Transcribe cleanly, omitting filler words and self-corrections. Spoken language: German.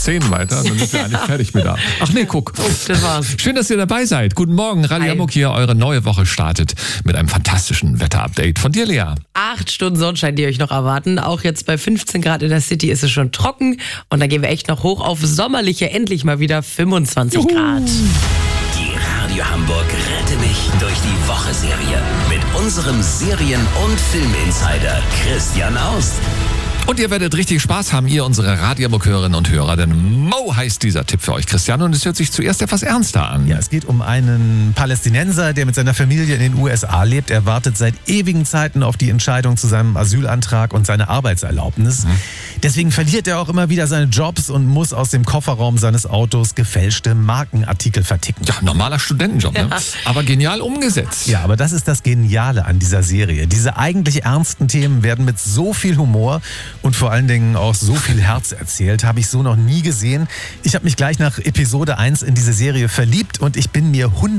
10 weiter. Dann sind wir eigentlich fertig mit da. Ach nee, guck. Oh, das war's. Schön, dass ihr dabei seid. Guten Morgen, Radio Hamburg hier. Eure neue Woche startet mit einem fantastischen Wetterupdate von dir, Lea. 8 Stunden Sonnenschein, die euch noch erwarten. Auch jetzt bei 15 Grad in der City ist es schon trocken. Und dann gehen wir echt noch hoch auf sommerliche, endlich mal wieder 25 Grad. Die Radio Hamburg Rette mich durch die Woche-Serie mit unserem Serien- und Filminsider Christian Aust. Und ihr werdet richtig Spaß haben, ihr unsere Radio Hamburg-Hörerinnen und Hörer, denn Mo heißt dieser Tipp für euch, Christian, und es hört sich zuerst etwas ernster an. Ja, es geht um einen Palästinenser, der mit seiner Familie in den USA lebt. Er wartet seit ewigen Zeiten auf die Entscheidung zu seinem Asylantrag und seine Arbeitserlaubnis. Deswegen verliert er auch immer wieder seine Jobs und muss aus dem Kofferraum seines Autos gefälschte Markenartikel verticken. Ja, normaler Studentenjob, ne? Aber genial umgesetzt. Ja, aber das ist das Geniale an dieser Serie. Diese eigentlich ernsten Themen werden mit so viel Humor und vor allen Dingen auch so viel Herz erzählt, habe ich so noch nie gesehen. Ich habe mich gleich nach Episode 1 in diese Serie verliebt und ich bin mir 100